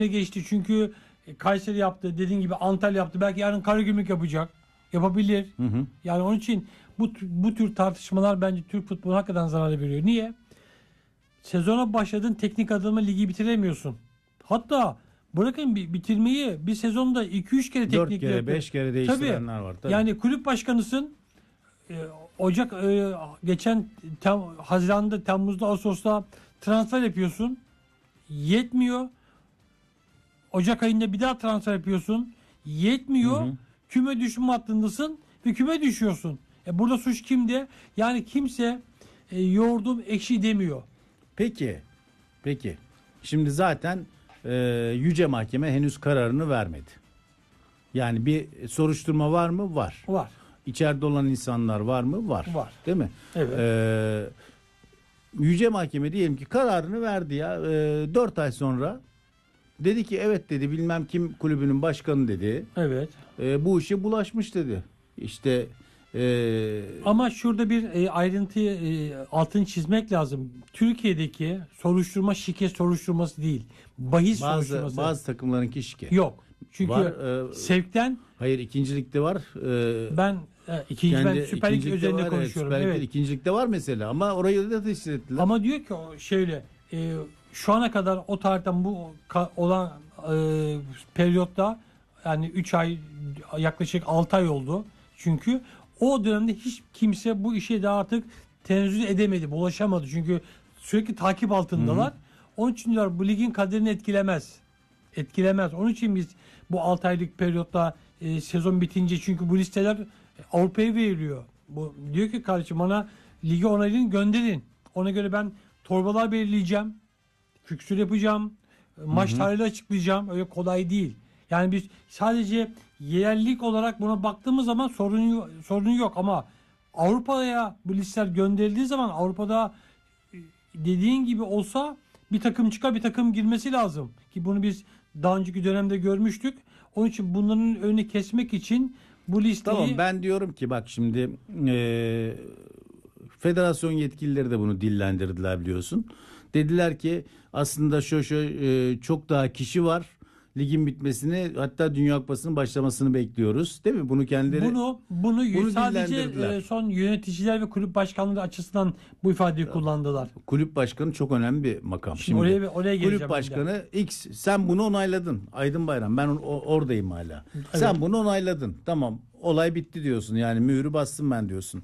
geçti çünkü Kayseri yaptı, dediğin gibi Antalya yaptı. Belki yarın Karagümrük yapacak. Yapabilir. Hı hı. Yani onun için bu tür tartışmalar bence Türk futboluna hakikaten zarar veriyor. Niye? Sezona başladın, teknik adamı ligi bitiremiyorsun. Hatta bırakın bitirmeyi, bir sezonda 2-3 kere 4 teknik kere direktör. 5 kere değiştirenler var. Tabii. Yani kulüp başkanısın. Ocak geçen Haziran'da, Temmuz'da, Ağustos'ta transfer yapıyorsun. Yetmiyor. Ocak ayında bir daha transfer yapıyorsun. Yetmiyor. Hı hı. Küme düşme hattındasın ve küme düşüyorsun. Burada suç kimde? Yani kimse yoğurdum ekşi demiyor. Peki. Şimdi zaten Yüce Mahkeme henüz kararını vermedi. Yani bir soruşturma var mı? Var. Var. İçeride olan insanlar var mı? Var. Var. Değil mi? Evet. Yüce Mahkeme diyelim ki kararını verdi ya. 4 ay sonra dedi ki evet dedi, bilmem kim kulübünün başkanı dedi. Evet. Bu işe bulaşmış dedi. İşte ama şurada bir ayrıntıyı altını çizmek lazım. Türkiye'deki soruşturma şike soruşturması değil. Bahis soruşturması. Bazı takımlarınki şike. Yok. Çünkü var, sevkten hayır, ikincilikte var. Ben Süper Lig üzerinde konuşuyorum. Evet. İkincilikte var mesela ama orayı da teşhis ettiler. Ama diyor ki şöyle şu ana kadar o tarihten bu olan periyotta, yani 3 ay, yaklaşık 6 ay oldu. Çünkü o dönemde hiç kimse bu işe de artık tenezzül edemedi, bulaşamadı. Çünkü sürekli takip altındalar. Hı-hı. Onun için diyorlar bu ligin kaderini etkilemez. Etkilemez. Onun için biz bu 6 aylık periyotta sezon bitince, çünkü bu listeler Avrupa'ya veriliyor. Bu diyor ki kardeşim, bana ligi onaylayın, gönderin. Ona göre ben torbalar belirleyeceğim. Fikstür yapacağım. Maç tarihini açıklayacağım. Öyle kolay değil. Yani biz sadece yerellik olarak buna baktığımız zaman sorun yok, ama Avrupa'ya bu listeler gönderildiği zaman, Avrupa'da dediğin gibi olsa bir takım çıkar, bir takım girmesi lazım. Ki bunu biz daha önceki dönemde görmüştük. Onun için bunların önünü kesmek için bu listeyi... Tamam, ben diyorum ki bak şimdi federasyon yetkilileri de bunu dillendirdiler biliyorsun. Dediler ki aslında çok daha kişi var. Ligin bitmesini, hatta Dünya Kupası'nın başlamasını bekliyoruz. Değil mi? Bunu kendileri bunu sadece son yöneticiler ve kulüp başkanları açısından bu ifadeyi kullandılar. Kulüp başkanı çok önemli bir makam. Şimdi oraya geleceğim. Kulüp başkanı X, sen bunu onayladın. Aydın Bayram, ben oradayım hala. Evet. Sen bunu onayladın. Tamam, olay bitti diyorsun. Yani mühürü bastım ben diyorsun.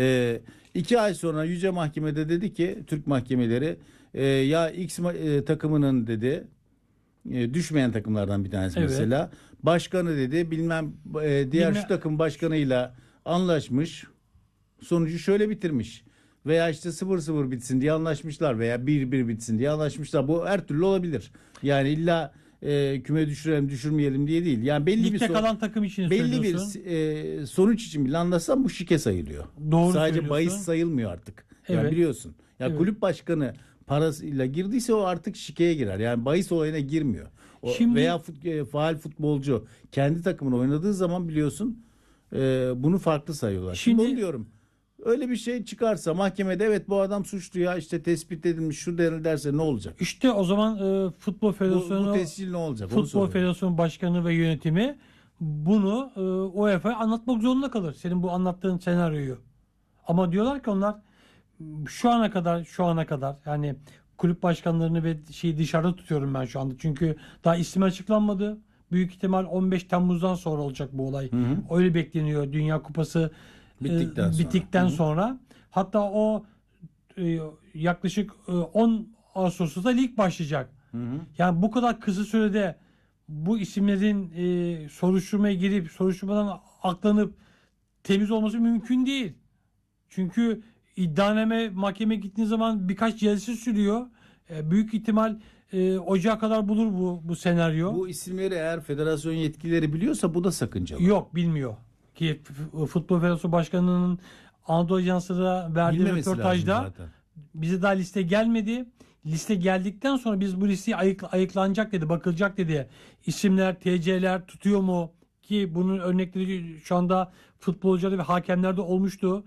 2 ay sonra Yüce Mahkeme'de dedi ki, Türk mahkemeleri ya X takımının dedi, düşmeyen takımlardan bir tanesi, evet, mesela başkanı dedi diğer şu takım başkanıyla anlaşmış, sonucu şöyle bitirmiş veya işte 0-0 bitsin diye anlaşmışlar veya 1-1 bitsin diye anlaşmışlar. Bu her türlü olabilir. Yani illa küme düşürelim düşürmeyelim diye değil. Yani belli kalan takım için bir sonuç için bile anlaşsan bu şike sayılıyor. Doğru sadece bahis sayılmıyor artık. Evet. Yani biliyorsun. Ya evet, kulüp başkanı parasıyla girdiyse o artık şikeye girer. Yani bahis olayına girmiyor. Veya faal futbolcu kendi takımını oynadığı zaman biliyorsun bunu farklı sayıyorlar. Şimdi onu diyorum. Öyle bir şey çıkarsa mahkemede, evet bu adam suçlu ya, işte tespit edilmiş şu derse ne olacak? İşte o zaman Futbol Federasyonu, bu tescil ne olacak? Futbol Federasyonu Başkanı ve yönetimi bunu UEFA'ya anlatmak zorunda kalır. Senin bu anlattığın senaryoyu. Ama diyorlar ki onlar şu ana kadar yani kulüp başkanlarını ve dışarıda tutuyorum ben şu anda. Çünkü daha isim açıklanmadı. Büyük ihtimal 15 Temmuz'dan sonra olacak bu olay. Hı hı. Öyle bekleniyor, Dünya Kupası bittikten sonra. Hatta o yaklaşık 10 Ağustos'ta lig başlayacak. Hı hı. Yani bu kadar kısa sürede bu isimlerin soruşturmaya girip soruşturmadan aklanıp temiz olması mümkün değil. Çünkü iddianame mahkemeye gittiğiniz zaman birkaç celse sürüyor. Büyük ihtimal Ocağa kadar bulur bu senaryo. Bu isimleri eğer federasyon yetkilileri biliyorsa bu da sakıncalı. Yok, bilmiyor. Ki Futbol Federasyonu Başkanı'nın Anadolu Ajansı'na verdiği röportajda bize daha liste gelmedi. Liste geldikten sonra biz bu listeyi ayıklanacak dedi, bakılacak dedi. İsimler, TC'ler tutuyor mu? Ki bunun örnekleri şu anda futbolcularda ve hakemlerde olmuştu.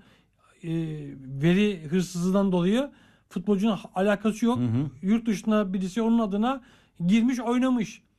Veri hırsızlığından dolayı futbolcunun alakası yok. Hı hı. Yurt dışında birisi onun adına girmiş oynamış.